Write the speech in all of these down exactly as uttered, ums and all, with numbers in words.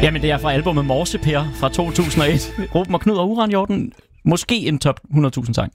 Jamen, det er fra albumet Morseper fra to tusind og et. Ruben og Knud og Uranhjorten. Måske en top hundrede tusind sang.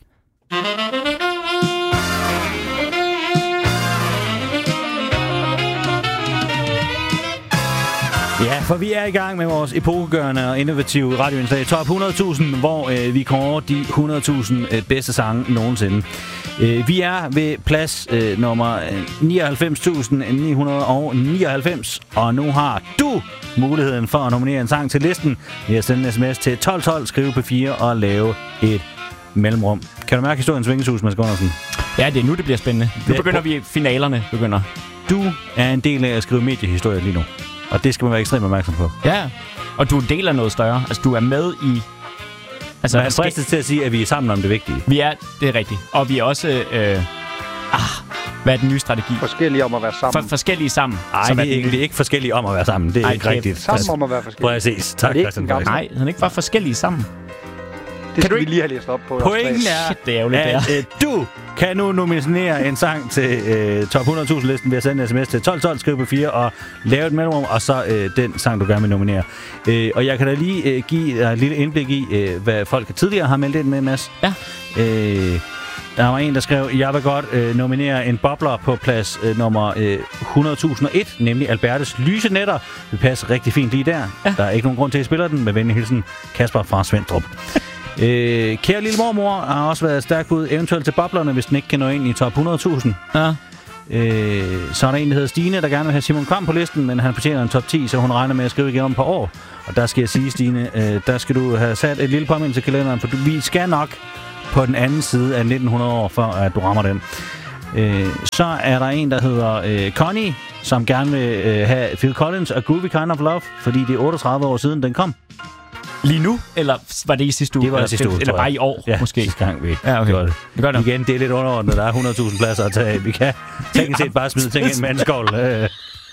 Ja, for vi er i gang med vores epokegørende og innovative radioindslag Top hundrede tusind, hvor øh, vi kårer de hundrede tusind øh, bedste sange nogensinde. Øh, vi er ved plads øh, nummer nioghalvfems tusind ni hundrede nioghalvfems, og nu har du muligheden for at nominere en sang til listen ved at sende en sms til tolv tolv, skrive P fire og lave et mellemrum. Kan du mærke historiens vingesus, Mads Gundersen? Ja, det er nu, det bliver spændende. Nu begynder vi, finalerne begynder. Du er en del af at skrive mediehistorie lige nu. Og det skal man være ekstremt opmærksom på. Ja, og du er en del af noget større. Altså, du er med i... Altså, jeg er fristet til at sige, at vi er sammen om det vigtige. Vi er, det er rigtigt. Og vi er også... Øh, ah, hvad er den nye strategi? Forskellige om at være sammen. For, forskellige sammen. Nej, vi, er, vi er ikke forskellige om at være sammen. Det er Ej, ikke rigtigt. Sammen om at være forskellige. Præcis. Tak, Christian. Nej, han er ikke bare forskellige sammen. Det skal du ikke lige have læst op på. Pointen er, Shit, det er ærgerligt, at øh, du kan nu nominere en sang til øh, top hundrede tusind listen ved at sende en sms til tolv tolv, skrive P fire og lave et mellemrum, og så øh, den sang, du gerne vil nominere. Øh, og jeg kan da lige øh, give dig et lille indblik i, øh, hvad folk tidligere har meldt ind med, Mads. Ja. Øh, der var en, der skrev, jeg vil godt øh, nominere en bobler på plads øh, nummer øh, hundrede tusind og et, nemlig Albertes Lyse Nætter. Det passer rigtig fint lige der. Ja. Der er ikke nogen grund til at spille den. Med venlig hilsen, Kasper fra Svendstrup. Øh, kære lille mormor har også været stærkt bud, eventuelt til boblerne, hvis den ikke kan nå ind i top hundrede tusind. Ja. Øh, så er der en, der hedder Stine, der gerne vil have Simon Kvam på listen, men han fortjener en top ti, så hun regner med at skrive igen om et par år. Og der skal jeg sige, Stine, øh, der skal du have sat et lille påmindelse til kalenderen, for du, vi skal nok på den anden side af nitten hundrede år, før at du rammer den. Øh, så er der en, der hedder øh, Connie, som gerne vil øh, have Phil Collins og Groovy Kind of Love, fordi det er otteogtredive år siden, den kom. Lige nu? Eller var det i sidste uge? Det var i sidste uge, eller bare i år, ja, måske? sidste gang vi ja, okay. gjorde det. Det gør det. Igen, det er lidt underordnet. Der er hundrede tusind pladser at tage. Vi kan teknisk set bare smide ting ind med en skål. Øh.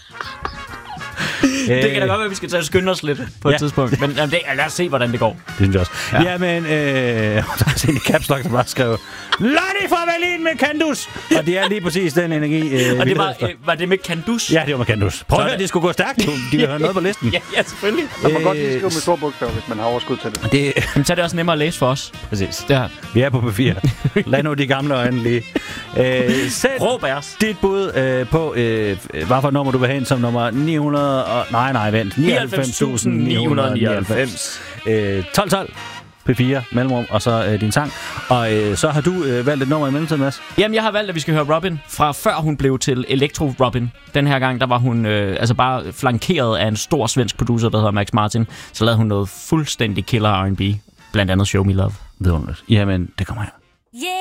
Det kan da godt være, at vi skal tage skynde os lidt på ja. et tidspunkt. Men jamen, det, lad os se, hvordan det går. Det synes jeg også. Ja, ja men øh, der er sådan en caps lock, der bare skrev Lonnie fra Berlin med Kandus! Og det er lige præcis den energi. Øh, og det var, øh, var det med Kandus? Ja, det var med Kandus. Prøv at høre, det skulle gå stærkt. De vil have noget på listen. ja, ja, selvfølgelig. Man må øh, godt lige skrive med store bogstaver, hvis man har overskud til det. det Jamen, så er det også nemmere at læse for os. Præcis. Ja. Vi er på P fire. Lad nu de gamle øjne lige. Øh, Råb af os. Dit bud øh, på, øh, hvad for nummer du vil have ind som nummer ni hundrede og... Nej, nej, vent. nioghalvfems tusind ni hundrede nioghalvfems. Øh, tolv tolv. P fire, mellemrum, og så øh, din sang. Og øh, så har du øh, valgt et nummer i mellemtiden, Mads? Jamen, jeg har valgt, at vi skal høre Robin, fra før hun blev til Electro Robin. Den her gang, der var hun øh, altså bare flankeret af en stor svensk producer, der hedder Max Martin. Så lavede hun noget fuldstændig killer R and B, blandt andet Show Me Love. Vidunderligt. Jamen, det kommer her. Yeah.